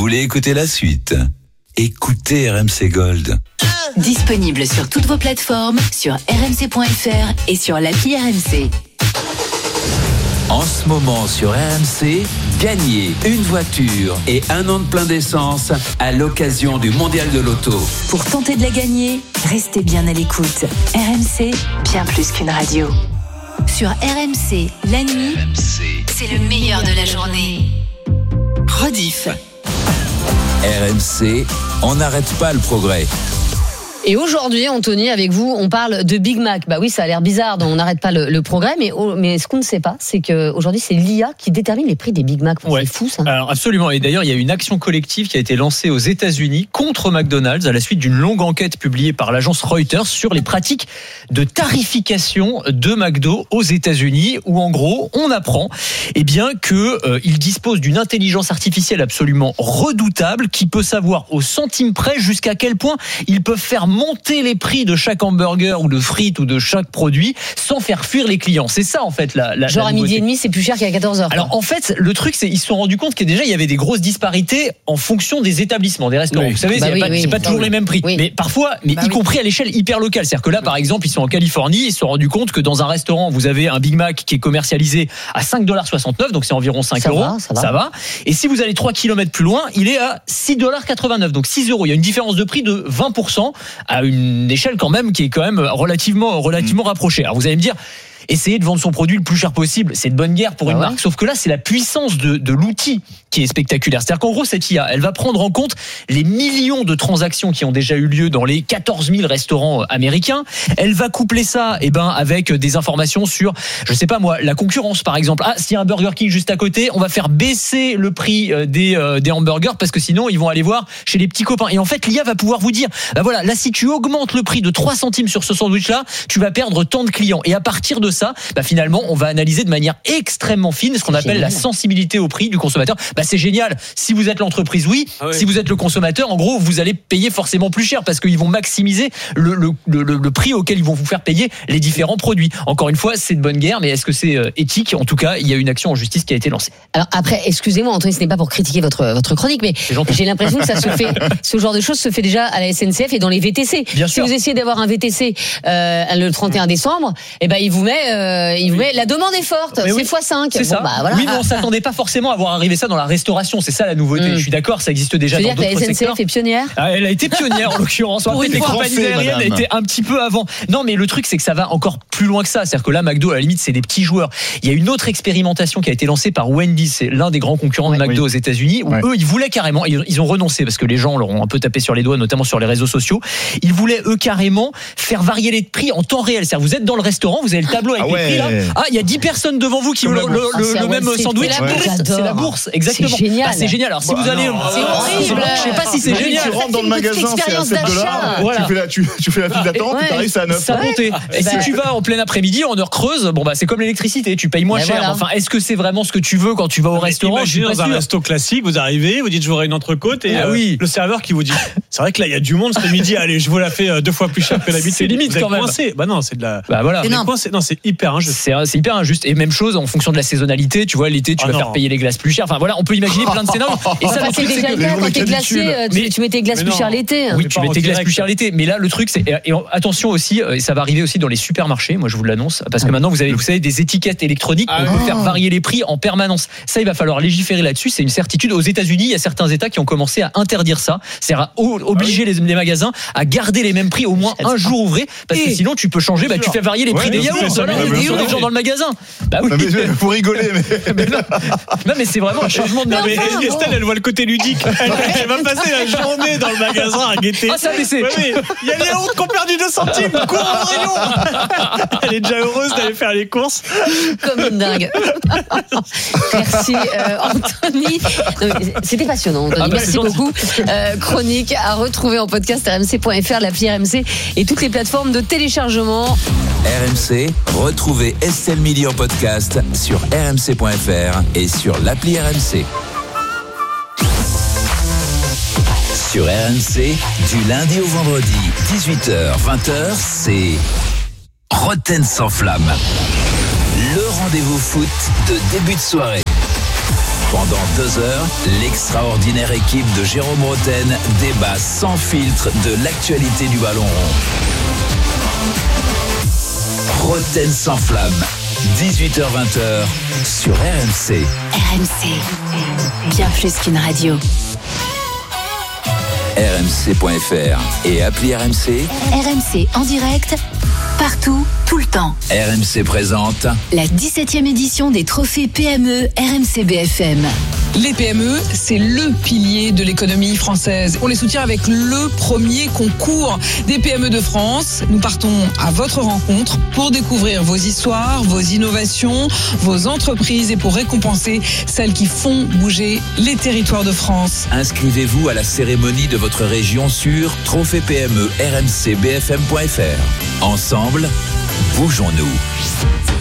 voulez écouter la suite? Écoutez RMC Gold. Disponible sur toutes vos plateformes, sur rmc.fr et sur l'appli RMC. En ce moment sur RMC, gagnez une voiture et 1 an de plein d'essence à l'occasion du Mondial de l'Auto. Pour tenter de la gagner, restez bien à l'écoute. RMC, bien plus qu'une radio. Sur RMC, la nuit, c'est le meilleur de la journée. Rediff. RMC, on n'arrête pas le progrès. Et aujourd'hui, Anthony, avec vous, on parle de Big Mac. Bah oui, ça a l'air bizarre, donc on n'arrête pas le progrès, mais ce qu'on ne sait pas, c'est qu'aujourd'hui, c'est l'IA qui détermine les prix des Big Mac. Ouais. C'est fou, ça. Alors, absolument. Et d'ailleurs, il y a une action collective qui a été lancée aux États-Unis contre McDonald's à la suite d'une longue enquête publiée par l'agence Reuters sur les pratiques de tarification de McDo aux États-Unis, où en gros, on apprend qu'ils disposent d'une intelligence artificielle absolument redoutable qui peut savoir au centime près jusqu'à quel point ils peuvent faire monter les prix de chaque hamburger ou de frites ou de chaque produit sans faire fuir les clients. C'est ça en fait genre à midi et demi, c'est plus cher qu'à 14h. Alors en fait, le truc c'est ils se sont rendus compte que déjà il y avait des grosses disparités en fonction des établissements, des restaurants. Oui. Vous savez, c'est pas toujours les mêmes prix. Oui. Mais parfois, y compris à l'échelle hyper locale. C'est-à-dire que là par exemple, ils sont en Californie, ils se sont rendus compte que dans un restaurant, vous avez un Big Mac qui est commercialisé à $5,69, donc c'est environ 5 €. Ça va. Et si vous allez 3 km plus loin, il est à $6,89, donc 6 €. Il y a une différence de prix de 20%. À une échelle quand même qui est quand même relativement rapprochée. Alors vous allez me dire, essayer de vendre son produit le plus cher possible, c'est de bonne guerre pour une marque. Sauf que là, c'est la puissance de l'outil qui est spectaculaire. C'est-à-dire qu'en gros, cette IA, elle va prendre en compte les millions de transactions qui ont déjà eu lieu dans les 14 000 restaurants américains. Elle va coupler ça, avec des informations sur, je sais pas moi, la concurrence, par exemple. Ah, s'il y a un Burger King juste à côté, on va faire baisser le prix des hamburgers parce que sinon, ils vont aller voir chez les petits copains. Et en fait, l'IA va pouvoir vous dire, voilà, là, si tu augmentes le prix de 3 centimes sur ce sandwich-là, tu vas perdre tant de clients. Et à partir de ça, finalement, on va analyser de manière extrêmement fine ce qu'on appelle la sensibilité au prix du consommateur. C'est génial. Si vous êtes l'entreprise, oui. Si vous êtes le consommateur, en gros, vous allez payer forcément plus cher parce qu'ils vont maximiser le prix auquel ils vont vous faire payer les différents produits. Encore une fois, c'est de bonne guerre, mais est-ce que c'est éthique? En tout cas, il y a une action en justice qui a été lancée. Alors après, excusez-moi, Anthony, ce n'est pas pour critiquer votre chronique, mais j'ai l'impression que ça se fait, ce genre de choses se fait déjà à la SNCF et dans les VTC. Bien si sûr. Vous essayez d'avoir un VTC le 31 décembre, il vous met la demande est forte, c'est x5. C'est ça. Voilà. Oui, mais on s'attendait pas forcément à voir arriver ça dans la restauration. C'est ça la nouveauté. Je suis d'accord, ça existe déjà dans d'autres secteurs. La SNCF est pionnière. Elle a été pionnière en l'occurrence. Peut-être les compagnies aériennes étaient un petit peu avant. Non, mais le truc c'est que ça va encore plus loin que ça. C'est-à-dire que là, McDo, à la limite, c'est des petits joueurs. Il y a une autre expérimentation qui a été lancée par Wendy's, c'est l'un des grands concurrents de McDo aux États-Unis, où eux, ils voulaient carrément, ils ont renoncé parce que les gens leur ont un peu tapé sur les doigts, notamment sur les réseaux sociaux. Ils voulaient eux carrément faire varier les prix en temps réel. C'est-à-dire, vous êtes dans le restaurant, vous avez le tableau avec les prix là. Ah, il y a 10 personnes devant vous qui ont le même sandwich. C'est la bourse, exactement. C'est génial. C'est génial. Alors si vous allez, c'est horrible. Je sais pas si c'est génial. Tu rentres dans le magasin, c'est à $7. Voilà. Tu fais la file d'attente, tu arrives, c'est à 9. Ça montait. Et si tu vas en plein après-midi, en heure creuse, c'est comme l'électricité, tu payes moins cher. Voilà. Enfin, est-ce que c'est vraiment ce que tu veux quand tu vas au restaurant? Imaginez dans un resto classique, vous arrivez, vous dites je voudrais une entrecôte et le serveur qui vous dit c'est vrai que là il y a du monde ce midi, allez je vous la fais 2 fois plus cher que d'habitude. C'est limite quand même. Coincé. Non, c'est de la. Voilà. Non, c'est hyper injuste. C'est hyper injuste. Et même chose en fonction de la saisonnalité. Tu vois, l'été, tu vas faire payer les glaces plus cher. Enfin voilà, on peut imaginer plein de scénarios. Et ça, le truc, c'est que quand t'es glacé, tu mets tes glaces plus cher l'été. Oui, tu mets tes glaces plus cher l'été. Mais là, le truc, c'est et attention aussi, et ça va arriver aussi dans les supermarchés. Moi, je vous l'annonce, parce que maintenant, vous savez, des étiquettes électroniques. On peut faire varier les prix en permanence. Ça, il va falloir légiférer là-dessus. C'est une certitude. Aux États-Unis, il y a certains États qui ont commencé à interdire ça. C'est-à-dire à obliger les magasins à garder les mêmes prix au moins un jour ouvré, parce que sinon, tu peux changer. Tu fais varier les prix des yaourts. Des gens dans le magasin. Oui. Faut rigoler, mais non, mais c'est vraiment un changement de. Estelle, elle voit le côté ludique. Elle va passer la journée dans le magasin à guetter. Ah, ça baissé. Il y a les yaourts qui ont perdu 2 centimes. Cours au rayon. Elle est déjà heureuse d'aller faire les courses. Comme une dingue. Merci Anthony. C'était passionnant, Anthony. Merci beaucoup. Chronique à retrouver en podcast rmc.fr, l'appli RMC et toutes les plateformes de téléchargement. RMC, retrouvez Estelle Midi en podcast sur rmc.fr et sur l'appli RMC. Sur RMC, du lundi au vendredi, 18h-20h, c'est Roten sans flamme. Le rendez-vous foot de début de soirée. Pendant 2 heures, l'extraordinaire équipe de Jérôme Roten débat sans filtre de l'actualité du ballon rond. Roten sans flamme, 18h-20h sur RMC. RMC, bien plus qu'une radio. RMC.fr et appli RMC. RMC en direct, partout, tout le temps. RMC présente la 17e édition des trophées PME RMC BFM. Les PME, c'est le pilier de l'économie française. On les soutient avec le premier concours des PME de France. Nous partons à votre rencontre pour découvrir vos histoires, vos innovations, vos entreprises et pour récompenser celles qui font bouger les territoires de France. Inscrivez-vous à la cérémonie de votre région sur trophée PME RMC BFM.fr. Ensemble, bougeons-nous.